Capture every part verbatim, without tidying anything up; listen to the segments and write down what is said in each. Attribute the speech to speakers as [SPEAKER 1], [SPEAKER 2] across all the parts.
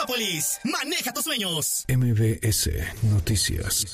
[SPEAKER 1] Metrópolis, maneja tus sueños.
[SPEAKER 2] M B S Noticias.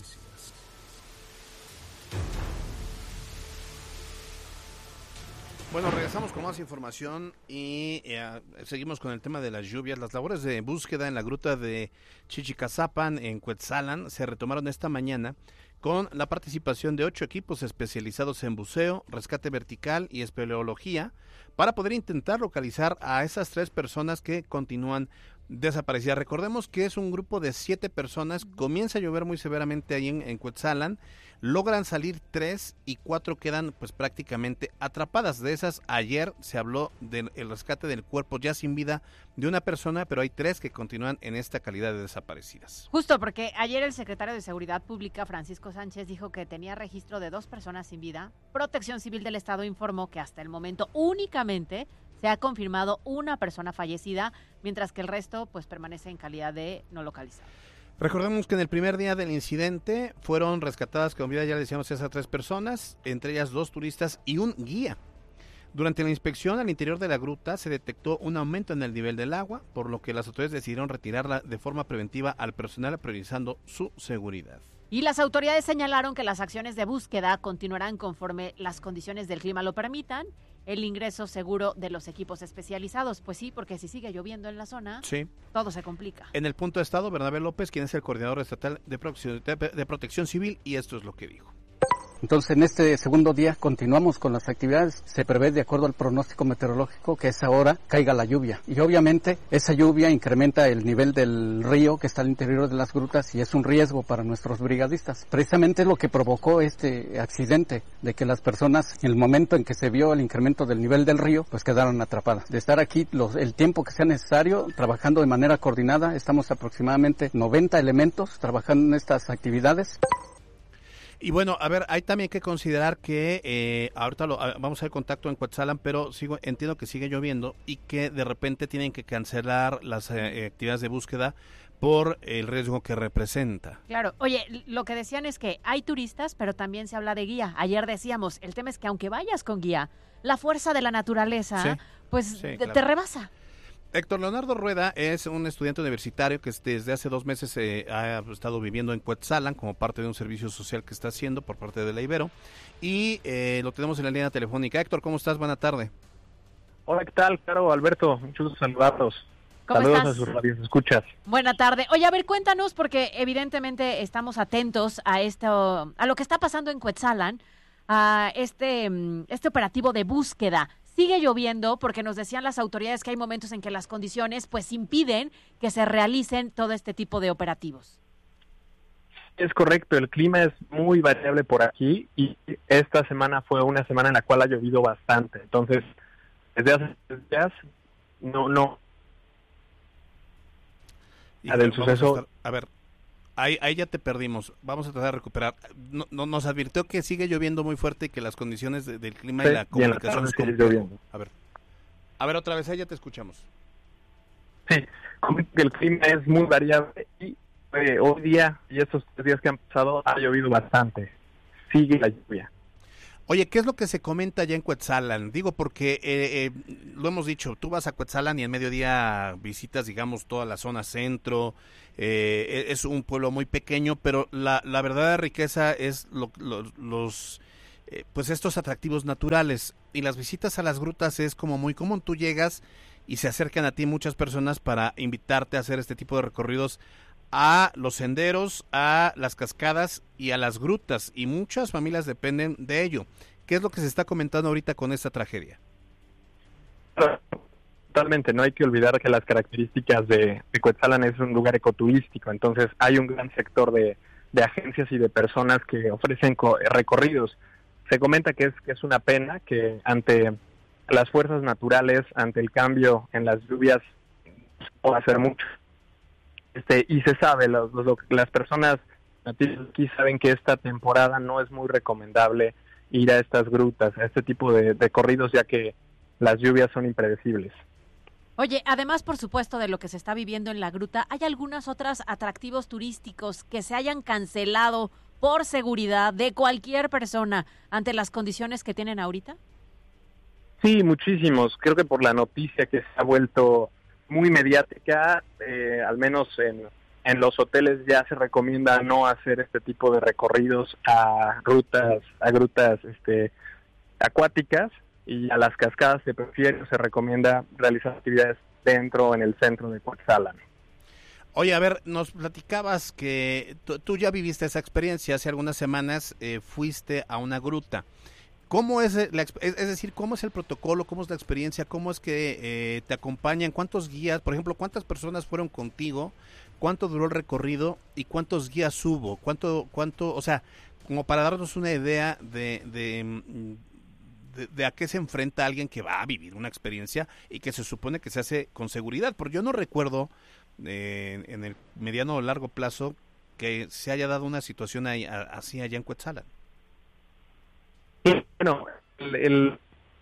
[SPEAKER 3] Bueno, regresamos con más información y eh, seguimos con el tema de las lluvias. Las labores de búsqueda en la gruta de Chichicazapan, en Cuetzalan, se retomaron esta mañana con la participación de ocho equipos especializados en buceo, rescate vertical y espeleología para poder intentar localizar a esas tres personas que continúan desaparecidas. Recordemos que es un grupo de siete personas, comienza a llover muy severamente ahí en, en Cuetzalan, logran salir tres y cuatro quedan pues prácticamente atrapadas. De esas, ayer se habló del el rescate del cuerpo ya sin vida de una persona, pero hay tres que continúan en esta calidad de desaparecidas.
[SPEAKER 4] Justo porque ayer el secretario de Seguridad Pública, Francisco Sánchez, dijo que tenía registro de dos personas sin vida. Protección Civil del Estado informó que hasta el momento únicamente se ha confirmado una persona fallecida, mientras que el resto pues permanece en calidad de no localizado.
[SPEAKER 3] Recordemos que en el primer día del incidente fueron rescatadas con vida, ya le decíamos, esas tres personas, entre ellas dos turistas y un guía. Durante la inspección al interior de la gruta se detectó un aumento en el nivel del agua, por lo que las autoridades decidieron retirarla de forma preventiva al personal, priorizando su seguridad.
[SPEAKER 4] Y las autoridades señalaron que las acciones de búsqueda continuarán conforme las condiciones del clima lo permitan. El ingreso seguro de los equipos especializados, pues sí, porque si sigue lloviendo en la zona,
[SPEAKER 3] sí,
[SPEAKER 4] todo se complica.
[SPEAKER 3] En el punto de estado, Bernabé López, quien es el coordinador estatal de protección, de, de protección civil, y esto es lo que dijo.
[SPEAKER 5] Entonces, en este segundo día continuamos con las actividades. Se prevé, de acuerdo al pronóstico meteorológico, que a esa hora caiga la lluvia. Y obviamente esa lluvia incrementa el nivel del río que está al interior de las grutas y es un riesgo para nuestros brigadistas. Precisamente es lo que provocó este accidente, de que las personas, en el momento en que se vio el incremento del nivel del río, pues quedaron atrapadas. De estar aquí los, el tiempo que sea necesario, trabajando de manera coordinada, estamos aproximadamente noventa elementos trabajando en estas actividades.
[SPEAKER 3] Y bueno, a ver, hay también que considerar que eh, ahorita lo, vamos a hacer contacto en Cuetzalan, pero sigo, entiendo que sigue lloviendo y que de repente tienen que cancelar las eh, actividades de búsqueda por el riesgo que representa.
[SPEAKER 4] Claro, oye, lo que decían es que hay turistas, pero también se habla de guía. Ayer decíamos, el tema es que aunque vayas con guía, la fuerza de la naturaleza, sí, pues sí, te, claro. te rebasa.
[SPEAKER 3] Héctor Leonardo Rueda es un estudiante universitario que desde hace dos meses eh, ha estado viviendo en Cuetzalan como parte de un servicio social que está haciendo por parte de la Ibero y eh, lo tenemos en la línea telefónica. Héctor, ¿cómo estás? Buena tarde.
[SPEAKER 6] Hola, ¿qué tal? Claro, Alberto, mucho gusto saludarlos.
[SPEAKER 4] ¿Cómo
[SPEAKER 6] Saludos
[SPEAKER 4] estás?
[SPEAKER 6] A sus radios, escuchas.
[SPEAKER 4] Buena tarde. Oye, a ver, cuéntanos, porque evidentemente estamos atentos a esto, a lo que está pasando en Cuetzalan, a este, este operativo de búsqueda. Sigue lloviendo porque nos decían las autoridades que hay momentos en que las condiciones pues impiden que se realicen todo este tipo de operativos.
[SPEAKER 6] Es correcto, el clima es muy variable por aquí y esta semana fue una semana en la cual ha llovido bastante. Entonces, desde hace días, no, no.
[SPEAKER 3] Y del suceso. A, estar, a ver, ahí, ahí ya te perdimos. Vamos a tratar de recuperar. No, no, nos advirtió que sigue lloviendo muy fuerte y que las condiciones de, del clima sí, y la comunicación es complejo. A ver, a ver otra vez, ahí ya te escuchamos.
[SPEAKER 6] Sí, el clima es muy variable y eh, hoy día y estos días que han pasado ha llovido bastante. Sigue la lluvia.
[SPEAKER 3] Oye, ¿qué es lo que se comenta allá en Cuetzalan? Digo, porque eh, eh, lo hemos dicho, tú vas a Cuetzalan y en mediodía visitas, digamos, toda la zona centro, eh, es un pueblo muy pequeño, pero la, la verdadera riqueza es lo, lo, los, eh, pues estos atractivos naturales, y las visitas a las grutas es como muy común. Tú llegas y se acercan a ti muchas personas para invitarte a hacer este tipo de recorridos a los senderos, a las cascadas y a las grutas, y muchas familias dependen de ello. ¿Qué es lo que se está comentando ahorita con esta tragedia?
[SPEAKER 6] Totalmente, no hay que olvidar que las características de, de Cuetzalan es un lugar ecoturístico, entonces hay un gran sector de, de agencias y de personas que ofrecen co- recorridos. Se comenta que es, que es una pena que ante las fuerzas naturales, ante el cambio en las lluvias, se puede hacer mucho. Este, y se sabe, los, los, las personas nativas aquí saben que esta temporada no es muy recomendable ir a estas grutas, a este tipo de, de corridos, ya que las lluvias son impredecibles.
[SPEAKER 4] Oye, además, por supuesto, de lo que se está viviendo en la gruta, ¿hay algunos otros atractivos turísticos que se hayan cancelado por seguridad de cualquier persona ante las condiciones que tienen ahorita?
[SPEAKER 6] Sí, muchísimos. Creo que por la noticia que se ha vuelto muy mediática, eh, al menos en, en los hoteles ya se recomienda no hacer este tipo de recorridos a rutas, a grutas este, acuáticas, y a las cascadas se prefiere, se recomienda realizar actividades dentro, en el centro de Cuetzalan.
[SPEAKER 3] Oye, a ver, nos platicabas que tú, tú ya viviste esa experiencia, hace algunas semanas eh, fuiste a una gruta. ¿Cómo es, la, es decir, cómo es el protocolo, cómo es la experiencia, cómo es que eh, te acompañan, cuántos guías, por ejemplo, cuántas personas fueron contigo, cuánto duró el recorrido y cuántos guías hubo, cuánto, cuánto, o sea, como para darnos una idea de, de, de, de a qué se enfrenta alguien que va a vivir una experiencia y que se supone que se hace con seguridad, porque yo no recuerdo eh, en el mediano o largo plazo que se haya dado una situación ahí, a, así allá en Cuetzalan.
[SPEAKER 6] Sí, bueno, el, el,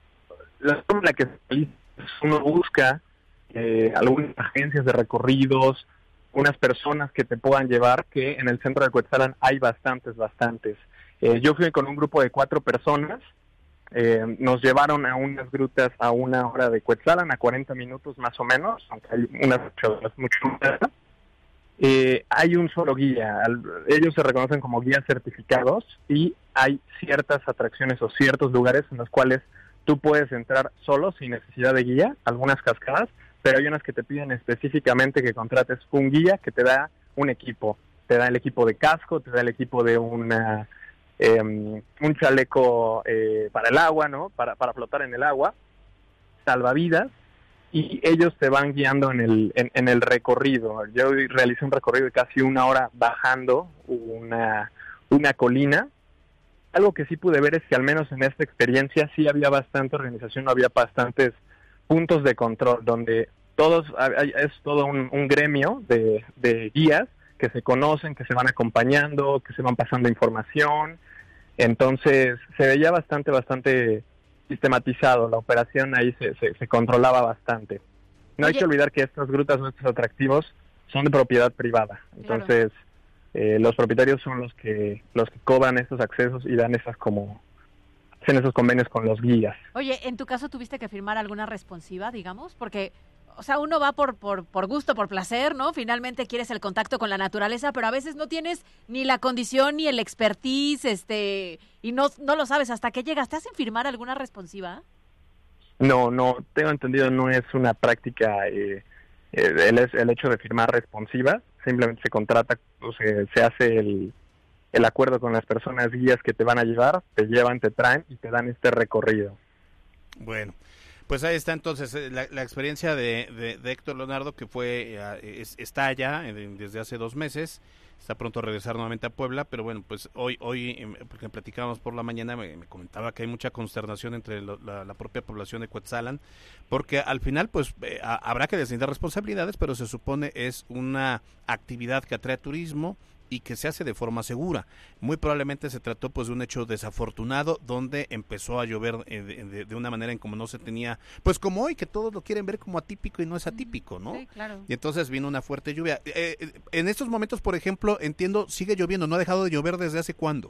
[SPEAKER 6] la forma en la que uno busca eh, algunas agencias de recorridos, unas personas que te puedan llevar, que en el centro de Cuetzalan hay bastantes, bastantes. Eh, yo fui con un grupo de cuatro personas, eh, nos llevaron a unas grutas a una hora de Cuetzalan, a cuarenta minutos más o menos, aunque hay unas mucho, mucho más. Eh, hay un solo guía, ellos se reconocen como guías certificados y hay ciertas atracciones o ciertos lugares en los cuales tú puedes entrar solo sin necesidad de guía, algunas cascadas, pero hay unas que te piden específicamente que contrates un guía que te da un equipo, te da el equipo de casco, te da el equipo de una, eh, un chaleco eh, para el agua, ¿no? Para, para flotar en el agua, salvavidas, y ellos te van guiando en el en, en el recorrido. Yo realicé un recorrido de casi una hora bajando una, una colina. Algo que sí pude ver es que al menos en esta experiencia sí había bastante organización, no había bastantes puntos de control, donde todos es todo un, un gremio de, de guías que se conocen, que se van acompañando, que se van pasando información. Entonces se veía bastante, bastante sistematizado, la operación ahí se, se, se controlaba bastante. No Oye. hay que olvidar que estas grutas, nuestros atractivos, son de propiedad privada. Entonces, claro. eh, los propietarios son los que los que cobran estos accesos y dan esas como hacen esos convenios con los guías.
[SPEAKER 4] Oye, ¿en tu caso tuviste que firmar alguna responsiva, digamos? Porque, o sea, uno va por, por, por gusto, por placer, ¿no? Finalmente quieres el contacto con la naturaleza, pero a veces no tienes ni la condición ni el expertise, este, y no, no lo sabes hasta que llegas. ¿Te hacen firmar alguna responsiva?
[SPEAKER 6] No, no, tengo entendido, no es una práctica eh, eh, el, el hecho de firmar responsiva, simplemente se contrata, o sea, se hace el, el acuerdo con las personas guías que te van a llevar, te llevan, te traen y te dan este recorrido.
[SPEAKER 3] Bueno. Pues ahí está entonces la, la experiencia de, de, de Héctor Leonardo, que fue es, está allá desde hace dos meses, está pronto a regresar nuevamente a Puebla, pero bueno, pues hoy, hoy porque platicábamos por la mañana, me, me comentaba que hay mucha consternación entre lo, la, la propia población de Cuetzalan, porque al final pues eh, a, habrá que deslindar responsabilidades, pero se supone es una actividad que atrae turismo y que se hace de forma segura. Muy probablemente se trató pues de un hecho desafortunado donde empezó a llover eh, de, de, de una manera en como no se tenía, pues como hoy que todos lo quieren ver como atípico y no es atípico, ¿no?
[SPEAKER 4] Sí, claro.
[SPEAKER 3] Y entonces vino una fuerte lluvia. Eh, eh, en estos momentos, por ejemplo, entiendo, sigue lloviendo, ¿no ha dejado de llover desde hace cuándo?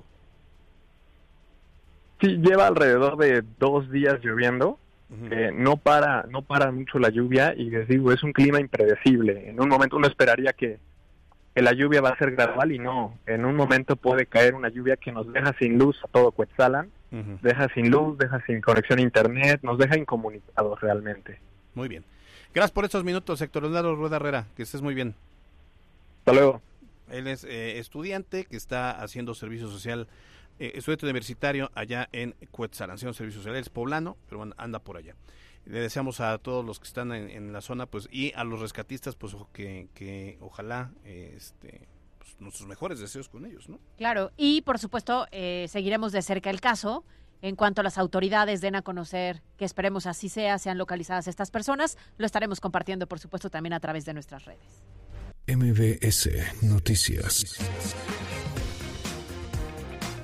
[SPEAKER 6] Sí, lleva alrededor de dos días lloviendo. Uh-huh. eh, no para no para mucho la lluvia y les digo, es un clima impredecible. En un momento uno esperaría que que la lluvia va a ser gradual y no, en un momento puede caer una lluvia que nos deja sin luz a todo Cuetzalan, uh-huh. deja sin luz, deja sin conexión a internet, nos deja incomunicados realmente.
[SPEAKER 3] Muy bien. Gracias por estos minutos, Héctor Leonardo Rueda Herrera, que estés muy bien.
[SPEAKER 6] Hasta luego.
[SPEAKER 3] Él es eh, estudiante que está haciendo servicio social, eh, estudiante universitario allá en Cuetzalan, haciendo servicio social, es poblano, pero bueno, anda por allá. Le deseamos a todos los que están en, en la zona, pues, y a los rescatistas, pues, que, que ojalá, eh, este, pues, nuestros mejores deseos con ellos, ¿no?
[SPEAKER 4] Claro, y por supuesto, eh, seguiremos de cerca el caso. En cuanto a las autoridades den a conocer, que esperemos así sea, sean localizadas estas personas, lo estaremos compartiendo, por supuesto, también a través de nuestras redes.
[SPEAKER 2] M B S Noticias.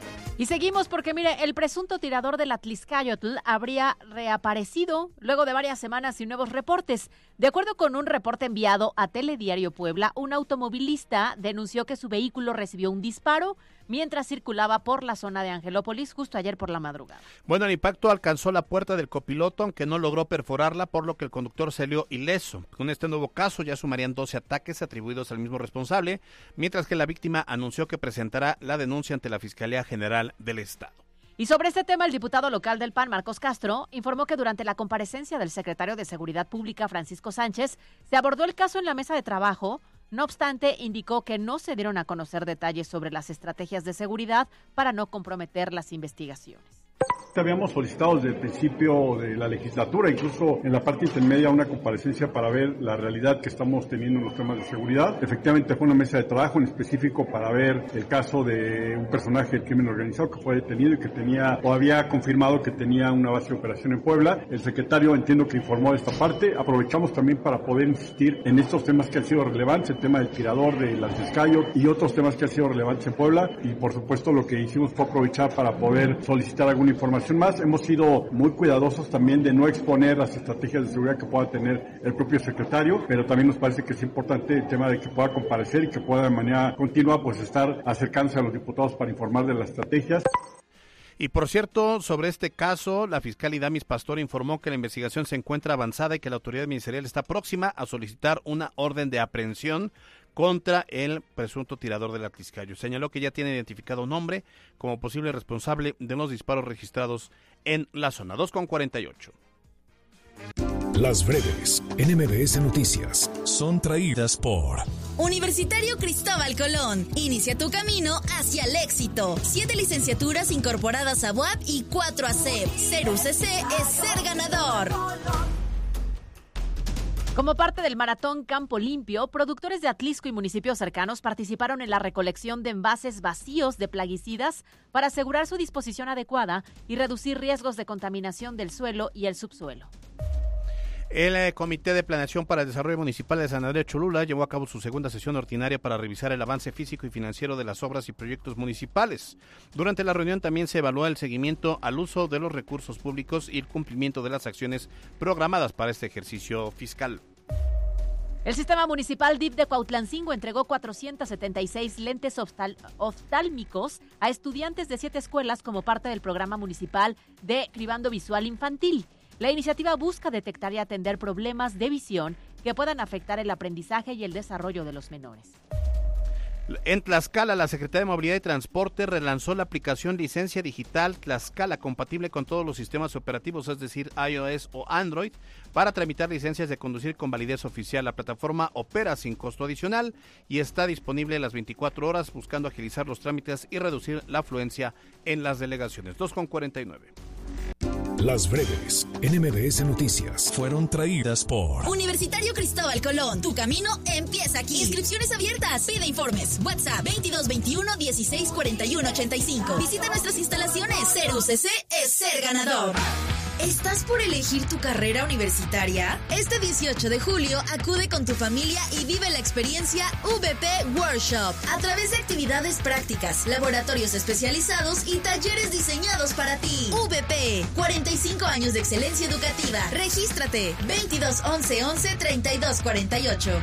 [SPEAKER 4] Y seguimos porque, mire, el presunto tirador del Atlixcáyotl habría reaparecido luego de varias semanas y nuevos reportes. De acuerdo con un reporte enviado a Telediario Puebla, un automovilista denunció que su vehículo recibió un disparo mientras circulaba por la zona de Angelópolis justo ayer por la madrugada.
[SPEAKER 3] Bueno, el impacto alcanzó la puerta del copiloto, aunque no logró perforarla, por lo que el conductor salió ileso. Con este nuevo caso ya sumarían doce ataques atribuidos al mismo responsable, mientras que la víctima anunció que presentará la denuncia ante la Fiscalía General del Estado.
[SPEAKER 4] Y sobre este tema, el diputado local del P A N, Marcos Castro, informó que durante la comparecencia del secretario de Seguridad Pública, Francisco Sánchez, se abordó el caso en la mesa de trabajo. No obstante, indicó que no se dieron a conocer detalles sobre las estrategias de seguridad para no comprometer las investigaciones.
[SPEAKER 7] Habíamos solicitado desde el principio de la legislatura, incluso en la parte intermedia, una comparecencia para ver la realidad que estamos teniendo en los temas de seguridad. Efectivamente fue una mesa de trabajo en específico para ver el caso de un personaje del crimen organizado que fue detenido y que tenía, o había confirmado que tenía una base de operación en Puebla. El secretario entiendo que informó de esta parte. Aprovechamos también para poder insistir en estos temas que han sido relevantes, el tema del tirador del Atlixcáyotl y otros temas que han sido relevantes en Puebla. Y por supuesto lo que hicimos fue aprovechar para poder solicitar alguna información más. Hemos sido muy cuidadosos también de no exponer las estrategias de seguridad que pueda tener el propio secretario, pero también nos parece que es importante el tema de que pueda comparecer y que pueda de manera continua pues estar acercándose a los diputados para informar de las estrategias.
[SPEAKER 3] Y por cierto, sobre este caso, la fiscal Idamis Pastor informó que la investigación se encuentra avanzada y que la autoridad ministerial está próxima a solicitar una orden de aprehensión contra el presunto tirador del Atlixcáyotl. Señaló que ya tiene identificado un hombre como posible responsable de los disparos registrados en la zona. dos con cuarenta y ocho.
[SPEAKER 2] Las breves en M B S Noticias son traídas por
[SPEAKER 8] Universitario Cristóbal Colón. Inicia tu camino hacia el éxito. Siete licenciaturas incorporadas a U A P y cuatro a C E P. Ser U C C es ser ganador.
[SPEAKER 4] Como parte del Maratón Campo Limpio, productores de Atlixco y municipios cercanos participaron en la recolección de envases vacíos de plaguicidas para asegurar su disposición adecuada y reducir riesgos de contaminación del suelo y el subsuelo.
[SPEAKER 3] El eh, Comité de Planeación para el Desarrollo Municipal de San Andrés Cholula llevó a cabo su segunda sesión ordinaria para revisar el avance físico y financiero de las obras y proyectos municipales. Durante la reunión también se evaluó el seguimiento al uso de los recursos públicos y el cumplimiento de las acciones programadas para este ejercicio fiscal.
[SPEAKER 4] El Sistema Municipal D I F de Cuautlancingo entregó cuatrocientos setenta y seis lentes oftal- oftálmicos a estudiantes de siete escuelas como parte del programa municipal de cribado visual infantil. La iniciativa busca detectar y atender problemas de visión que puedan afectar el aprendizaje y el desarrollo de los menores.
[SPEAKER 3] En Tlaxcala, la Secretaría de Movilidad y Transporte relanzó la aplicación Licencia Digital Tlaxcala, compatible con todos los sistemas operativos, es decir, iOS o Android, para tramitar licencias de conducir con validez oficial. La plataforma opera sin costo adicional y está disponible las veinticuatro horas, buscando agilizar los trámites y reducir la afluencia en las delegaciones. dos con cuarenta y nueve.
[SPEAKER 2] Las breves en M B S Noticias fueron traídas por
[SPEAKER 8] Universitario Cristóbal Colón. Tu camino empieza aquí. Inscripciones abiertas. Pide informes. WhatsApp veintidós veintiuno dieciséis cuarenta y uno ochenta y cinco. Visita nuestras instalaciones. Ser U C C es ser ganador. ¿Estás por elegir tu carrera universitaria? Este dieciocho de julio acude con tu familia y vive la experiencia V P Workshop a través de actividades prácticas, laboratorios especializados y talleres diseñados para ti. V P, cuarenta y cinco años de excelencia educativa. Regístrate veintidós once once treinta y dos cuarenta y ocho.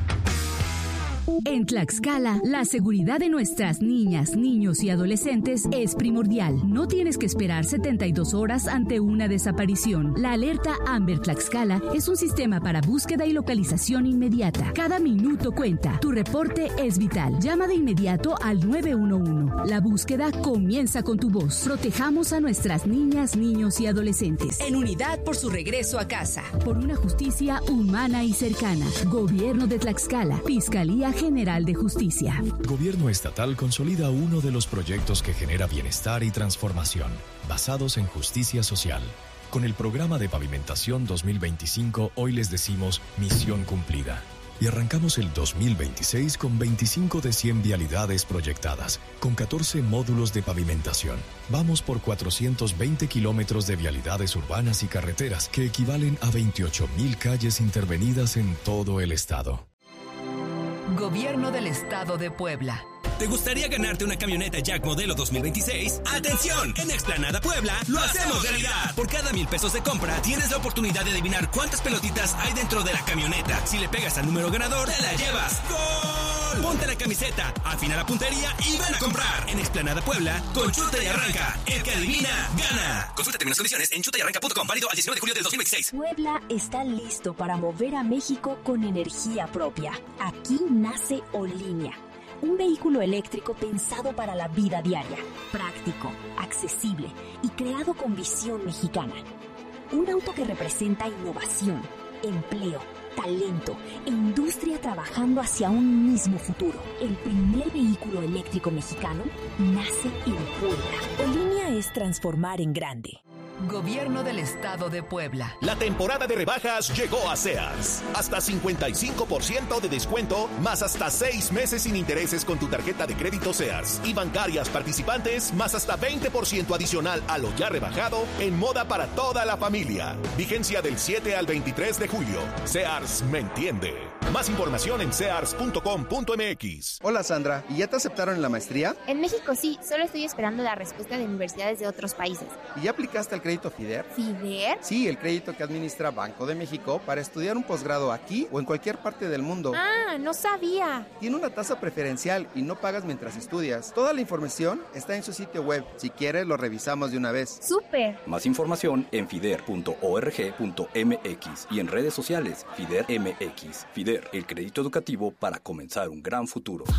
[SPEAKER 9] En Tlaxcala, la seguridad de nuestras niñas, niños y adolescentes es primordial. No tienes que esperar setenta y dos horas ante una desaparición. La alerta Amber Tlaxcala es un sistema para búsqueda y localización inmediata. Cada minuto cuenta. Tu reporte es vital. Llama de inmediato al nueve uno uno. La búsqueda comienza con tu voz. Protejamos a nuestras niñas, niños y adolescentes.
[SPEAKER 8] En unidad por su regreso a casa.
[SPEAKER 9] Por una justicia humana y cercana. Gobierno de Tlaxcala. Fiscalía General de Justicia.
[SPEAKER 2] Gobierno estatal consolida uno de los proyectos que genera bienestar y transformación, basados en justicia social. Con el programa de pavimentación dos mil veinticinco, hoy les decimos misión cumplida. Y arrancamos el dos mil veintiséis con veinticinco de cien vialidades proyectadas, con catorce módulos de pavimentación. Vamos por cuatrocientos veinte kilómetros de vialidades urbanas y carreteras, que equivalen a veintiocho mil calles intervenidas en todo el estado.
[SPEAKER 10] Gobierno del Estado de Puebla.
[SPEAKER 1] ¿Te gustaría ganarte una camioneta Jack modelo dos mil veintiséis? ¡Atención! En Explanada Puebla lo hacemos realidad. Por cada mil pesos de compra tienes la oportunidad de adivinar cuántas pelotitas hay dentro de la camioneta. Si le pegas al número ganador, te la llevas. ¡Gol! Ponte la camiseta, afina la puntería y ven a comprar. En Explanada Puebla, con Chuta y Arranca. El que adivina, gana. Consulta términos y condiciones en chuta y arranca punto com. Válido al diecinueve de julio del dos mil veintiséis.
[SPEAKER 10] Puebla está listo para mover a México con energía propia. Aquí nace Olinia, un vehículo eléctrico pensado para la vida diaria, práctico, accesible y creado con visión mexicana. Un auto que representa innovación, empleo, talento e industria trabajando hacia un mismo futuro. El primer vehículo eléctrico mexicano nace en Puebla. Olinia es transformar en grande.
[SPEAKER 11] Gobierno del Estado de Puebla.
[SPEAKER 12] La temporada de rebajas llegó a Sears. Hasta cincuenta y cinco por ciento de descuento, más hasta seis meses sin intereses con tu tarjeta de crédito Sears. Y bancarias participantes, más hasta veinte por ciento adicional a lo ya rebajado en moda para toda la familia. Vigencia del siete al veintitrés de julio. Sears me entiende. Más información en sears punto com punto m x.
[SPEAKER 13] Hola Sandra, ¿y ya te aceptaron en la maestría?
[SPEAKER 14] En México sí, solo estoy esperando la respuesta de universidades de otros países.
[SPEAKER 13] ¿Y ya aplicaste al crédito FIDER?
[SPEAKER 14] ¿FIDER?
[SPEAKER 13] Sí, el crédito que administra Banco de México para estudiar un posgrado aquí o en cualquier parte del mundo.
[SPEAKER 14] Ah, no sabía.
[SPEAKER 13] Tiene una tasa preferencial y no pagas mientras estudias. Toda la información está en su sitio web. Si quieres, lo revisamos de una vez.
[SPEAKER 14] ¡Súper!
[SPEAKER 15] Más información en fider punto org punto m x y en redes sociales FIDER M X. FIDER, el crédito educativo para comenzar un gran futuro.